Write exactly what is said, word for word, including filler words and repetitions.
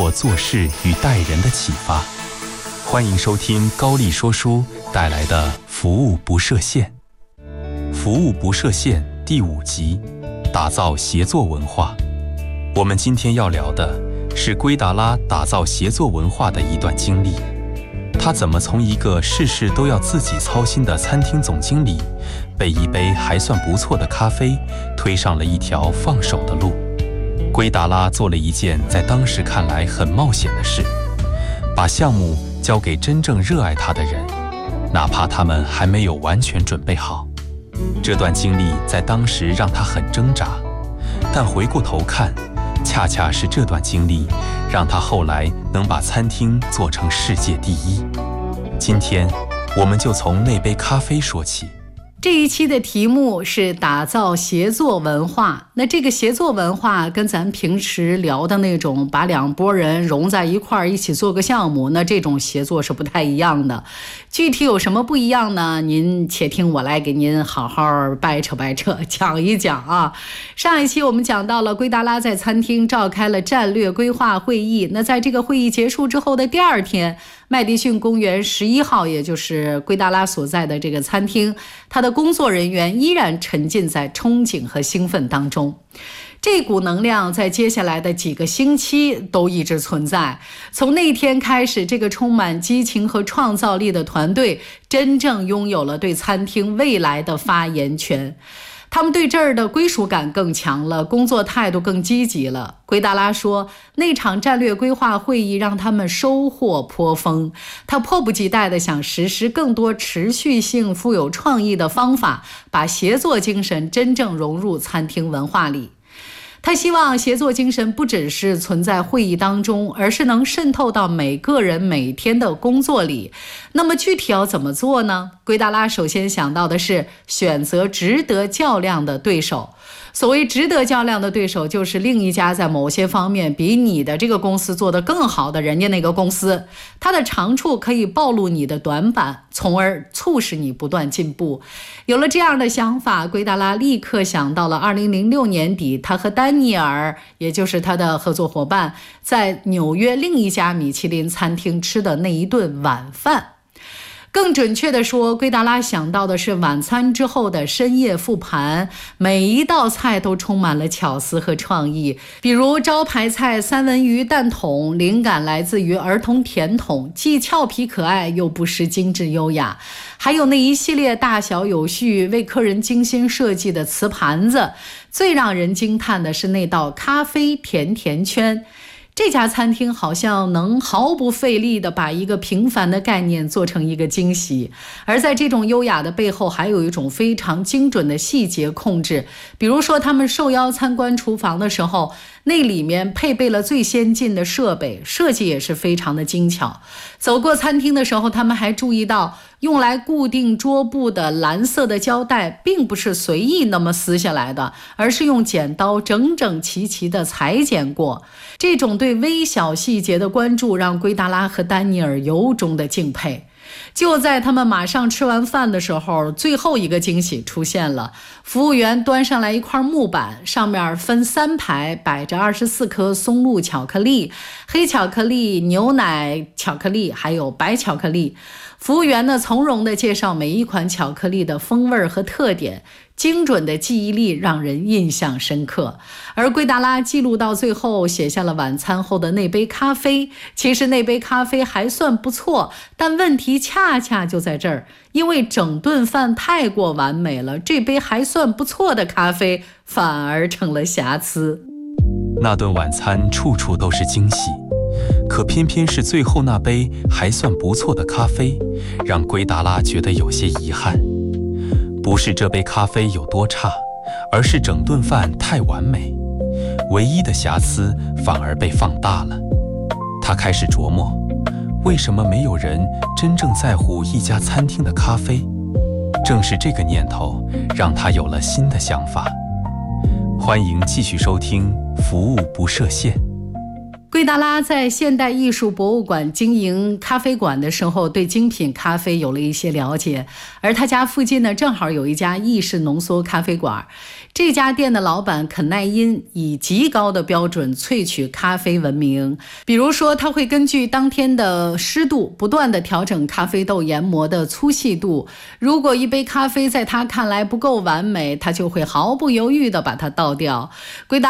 我做事与待人的启发。欢迎收听高丽说书带来的服务不设限。服务不设限第五集，打造协作文化。我们今天要聊的是圭达拉打造协作文化的一段经历。他怎么从一个事事都要自己操心的餐厅总经理，被一杯还算不错的咖啡推上了一条放手的路。圭达拉做了一件在当时看来很冒险的事，把项目交给真正热爱他的人，哪怕他们还没有完全准备好。这段经历在当时让他很挣扎，但回过头看，恰恰是这段经历让他后来能把餐厅做成世界第一。今天我们就从那杯咖啡说起。 这一期的题目是打造协作文化。那这个协作文化跟咱平时聊的那种把两拨人融在一块儿一起做个项目，那这种协作是不太一样的。具体有什么不一样呢？您且听我来给您好好掰扯掰扯讲一讲啊。上一期我们讲到了圭达拉在餐厅召开了战略规划会议，那在这个会议结束之后的第二天，麦迪逊公园十一号，也就是圭达拉所在的这个餐厅，他的工作人员依然沉浸在憧憬和兴奋当中。这股能量在接下来的几个星期都一直存在。从那天开始，这个充满激情和创造力的团队真正拥有了对餐厅未来的发言权。他们对这儿的归属感更强了，工作态度更积极了。圭达拉说，那场战略规划会议让他们收获颇丰，他迫不及待地想实施更多持续性、富有创意的方法，把协作精神真正融入餐厅文化里。他希望协作精神不只是存在会议当中，而是能渗透到每个人每天的工作里。那么具体要怎么做呢？圭达拉首先想到的是选择值得较量的对手。所谓值得较量的对手，就是另一家在某些方面比你的这个公司做得更好的人家那个公司，它的长处可以暴露你的短板，从而促使你不断进步。有了这样的想法，圭达拉立刻想到了二零零六年底他和丹尼尔，也就是他的合作伙伴，在纽约另一家米其林餐厅吃的那一顿晚饭。更准确地说，圭达拉想到的是晚餐之后的深夜复盘，每一道菜都充满了巧思和创意。比如招牌菜三文鱼蛋筒，灵感来自于儿童甜筒，既俏皮可爱又不失精致优雅。还有那一系列大小有序、为客人精心设计的瓷盘子。最让人惊叹的是那道咖啡甜甜圈。这家餐厅好像能毫不费力地把一个平凡的概念做成一个惊喜，而在这种优雅的背后，还有一种非常精准的细节控制。比如说他们受邀参观厨房的时候，那里面配备了最先进的设备，设计也是非常的精巧。走过餐厅的时候，他们还注意到用来固定桌布的蓝色的胶带并不是随意那么撕下来的，而是用剪刀整整齐齐地裁剪过。这种对微小细节的关注让圭达拉和丹尼尔由衷的敬佩。就在他们马上吃完饭的时候，最后一个惊喜出现了。服务员端上来一块木板，上面分三排摆着二十四颗松露巧克力，黑巧克力、牛奶巧克力还有白巧克力。服务员呢，从容地介绍每一款巧克力的风味和特点，精准的记忆力让人印象深刻。而圭达拉记录到最后，写下了晚餐后的那杯咖啡。其实那杯咖啡还算不错，但问题恰恰就在这儿，因为整顿饭太过完美了，这杯还算不错的咖啡反而成了瑕疵。 那顿晚餐处处都是惊喜，可偏偏是最后那杯还算不错的咖啡，让圭达拉觉得有些遗憾。不是这杯咖啡有多差，而是整顿饭太完美，唯一的瑕疵反而被放大了。他开始琢磨，为什么没有人真正在乎一家餐厅的咖啡？正是这个念头让他有了新的想法。欢迎继续收听服务不设限。 圭达拉在现代艺术博物馆经营咖啡馆的时候，对精品咖啡有了一些了解，而他家附近呢，正好有一家意式浓缩咖啡馆。这家店的老板肯奈因以极高的标准萃取咖啡闻名，比如说他会根据当天的湿度不断地调整咖啡豆研磨的粗细度，如果一杯咖啡在他看来不够完美，他就会毫不犹豫地把它倒掉。圭达